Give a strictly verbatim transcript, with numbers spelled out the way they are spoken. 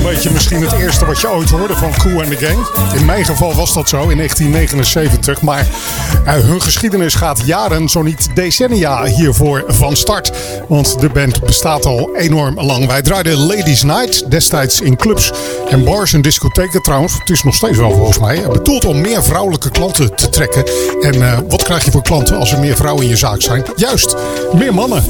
beetje misschien het eerste wat je ooit hoorde van Kool and the Gang. In mijn geval was dat zo in negentien negenenzeventig. Maar uh, hun geschiedenis gaat jaren, zo niet decennia hiervoor van start. Want de band bestaat al enorm lang. Wij draaiden Ladies Night destijds in clubs en bars en discotheken trouwens. Het is nog steeds wel volgens mij. Het bedoelt om meer vrouwelijke klanten te trekken. En uh, wat krijg je voor klanten als er meer vrouwen in je zaak zijn? Juist, meer mannen.